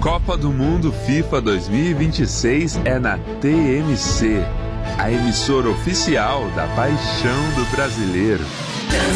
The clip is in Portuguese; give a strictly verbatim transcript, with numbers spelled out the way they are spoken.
Copa do Mundo FIFA dois mil e vinte e seis é na T M C, a emissora oficial da paixão do brasileiro.